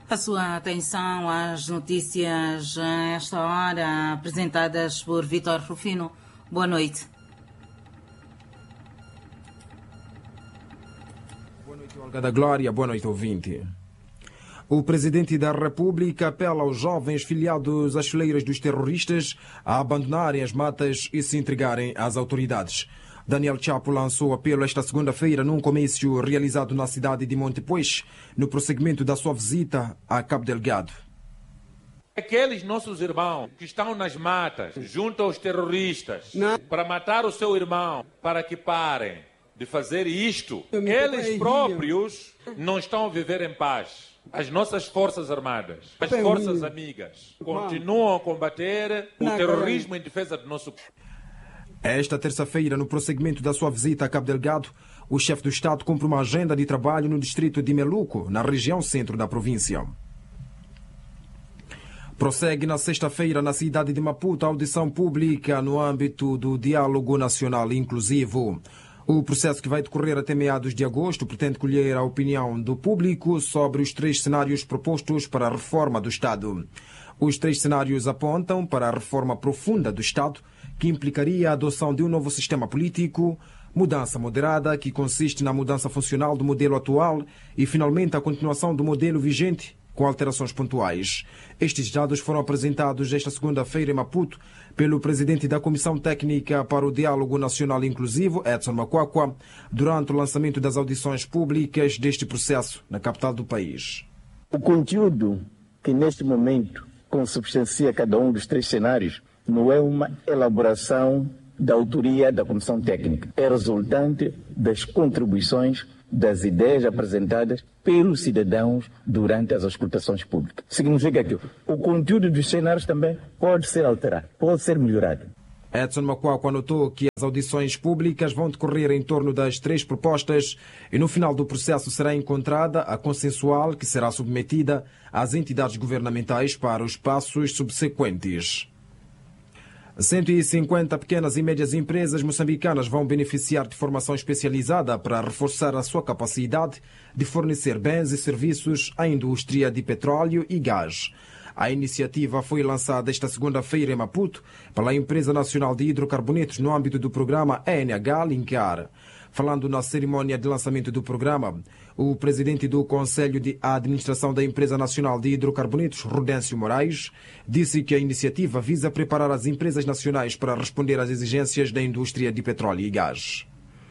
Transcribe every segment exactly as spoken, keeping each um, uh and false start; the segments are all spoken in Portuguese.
A sua atenção às notícias a esta hora apresentadas por Vítor Rufino. Boa noite. Boa noite, Olga da Glória. Boa noite, ouvinte. O presidente da República apela aos jovens filiados às fileiras dos terroristas a abandonarem as matas e se entregarem às autoridades. Daniel Chapo lançou o apelo esta segunda-feira num comício realizado na cidade de Montepuez, no prosseguimento da sua visita a Cabo Delgado. Aqueles nossos irmãos que estão nas matas, junto aos terroristas, não. para matar o seu irmão, para que parem de fazer isto, eles próprios não estão a viver em paz. As nossas forças armadas, as forças amigas, continuam a combater o terrorismo em defesa do nosso povo. Esta terça-feira, no prosseguimento da sua visita a Cabo Delgado, o chefe do Estado cumpre uma agenda de trabalho no distrito de Meluco, na região centro da província. Prossegue na sexta-feira, na cidade de Maputo, a audição pública no âmbito do Diálogo Nacional Inclusivo. O processo, que vai decorrer até meados de agosto, pretende colher a opinião do público sobre os três cenários propostos para a reforma do Estado. Os três cenários apontam para a reforma profunda do Estado, que implicaria a adoção de um novo sistema político, mudança moderada, que consiste na mudança funcional do modelo atual, e, finalmente, a continuação do modelo vigente, com alterações pontuais. Estes dados foram apresentados esta segunda-feira em Maputo pelo presidente da Comissão Técnica para o Diálogo Nacional Inclusivo, Edson Macuacua, durante o lançamento das audições públicas deste processo na capital do país. O conteúdo que, neste momento, consubstancia cada um dos três cenários não é uma elaboração da autoria da Comissão Técnica. É resultante das contribuições, das ideias apresentadas pelos cidadãos durante as auscultações públicas. Significa que o conteúdo dos cenários também pode ser alterado, pode ser melhorado. Edson Macuacua anotou que as audições públicas vão decorrer em torno das três propostas e no final do processo será encontrada a consensual, que será submetida às entidades governamentais para os passos subsequentes. cento e cinquenta pequenas e médias empresas moçambicanas vão beneficiar de formação especializada para reforçar a sua capacidade de fornecer bens e serviços à indústria de petróleo e gás. A iniciativa foi lançada esta segunda-feira em Maputo pela Empresa Nacional de Hidrocarbonetos no âmbito do programa E N H Linkar. Falando na cerimónia de lançamento do programa, o presidente do Conselho de Administração da Empresa Nacional de Hidrocarbonetos, Rudêncio Moraes, disse que a iniciativa visa preparar as empresas nacionais para responder às exigências da indústria de petróleo e gás.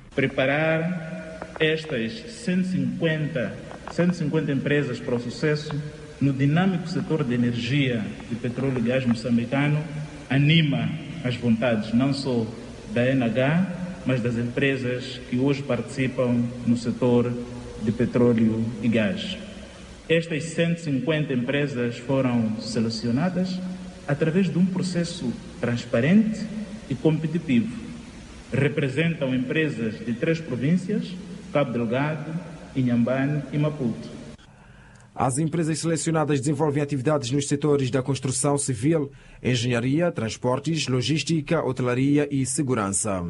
Preparar estas cento e cinquenta, cento e cinquenta empresas para o sucesso no dinâmico setor de energia de petróleo e gás moçambicano anima as vontades não só da E N H, mas das empresas que hoje participam no setor de petróleo e gás. Estas cento e cinquenta empresas foram selecionadas através de um processo transparente e competitivo. Representam empresas de três províncias, Cabo Delgado, Inhambane e Maputo. As empresas selecionadas desenvolvem atividades nos setores da construção civil, engenharia, transportes, logística, hotelaria e segurança.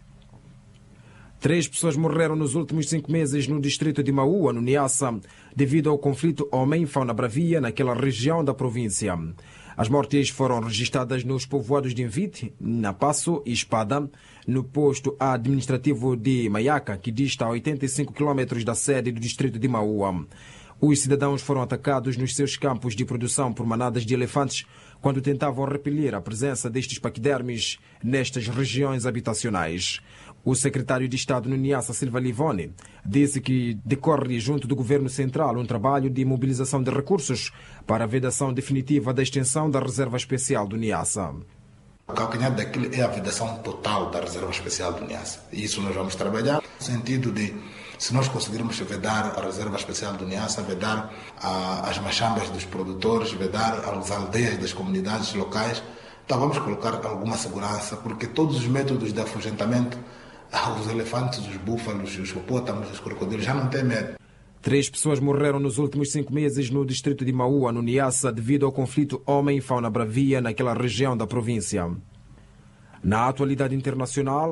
Três pessoas morreram nos últimos cinco meses no distrito de Maua, no Niassa, devido ao conflito homem-fauna bravia naquela região da província. As mortes foram registradas nos povoados de Invite, Napasso e Espada, no posto administrativo de Maiaca, que dista a oitenta e cinco quilômetros da sede do distrito de Maua. Os cidadãos foram atacados nos seus campos de produção por manadas de elefantes quando tentavam repelir a presença destes paquidermes nestas regiões habitacionais. O secretário de Estado no Niassa, Silva Livone, disse que decorre junto do Governo Central um trabalho de mobilização de recursos para a vedação definitiva da extensão da Reserva Especial do Niassa. O calcanhar daquilo é a vedação total da Reserva Especial do Niassa. E isso nós vamos trabalhar no sentido de, se nós conseguirmos vedar a Reserva Especial do Niassa, vedar a, as machambas dos produtores, vedar as aldeias das comunidades locais, então vamos colocar alguma segurança, porque todos os métodos de afugentamento, os elefantes, os búfalos, os hipopótamos, os crocodilos já não têm medo. Três pessoas morreram nos últimos cinco meses no distrito de Maua, no Niassa, devido ao conflito homem-fauna bravia naquela região da província. Na atualidade internacional,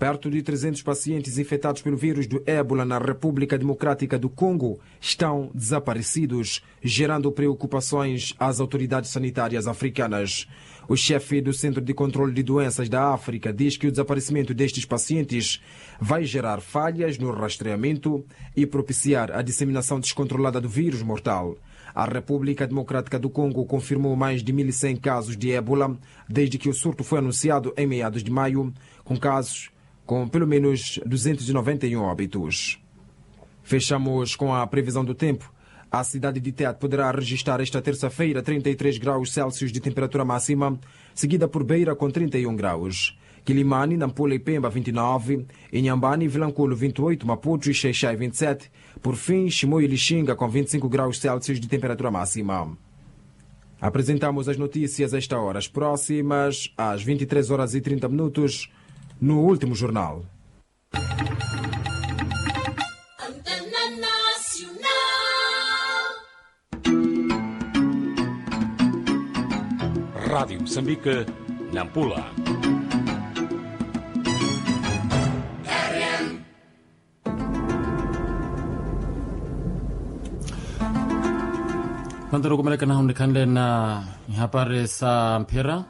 Perto de trezentos pacientes infectados pelo vírus do ébola na República Democrática do Congo estão desaparecidos, gerando preocupações às autoridades sanitárias africanas. O chefe do Centro de Controle de Doenças da África diz que o desaparecimento destes pacientes vai gerar falhas no rastreamento e propiciar a disseminação descontrolada do vírus mortal. A República Democrática do Congo confirmou mais de mil e cem casos de ébola desde que o surto foi anunciado em meados de maio, com casos com pelo menos duzentos e noventa e um óbitos. Fechamos com a previsão do tempo. A cidade de Tete poderá registrar esta terça-feira trinta e três graus Celsius de temperatura máxima, seguida por Beira com trinta e um graus. Quilimane, Nampula e Pemba vinte e nove, Inhambane, Vilanculo vinte e oito, Maputo e Xai-Xai vinte e sete, por fim Chimoio e Lixinga com vinte e cinco graus Celsius de temperatura máxima. Apresentamos as notícias a esta hora, as próximas às vinte e três horas e trinta minutos, no último jornal. Rádio Moçambique, Nampula. Pantaro kumeleka na hundikande na habari za mpira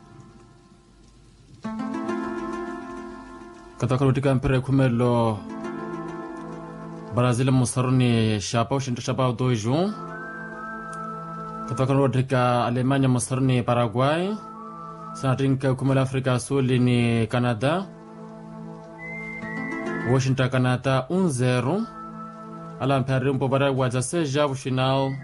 kutoka katika mpira kumelo Brazil musaruni shapa ushinto shapa doju kutoka katika Alemania musaruni Paraguay sanatinka kumelo Afrika Suli ni Canada Washington Canada one zero ala mpira mpo bara waza seja final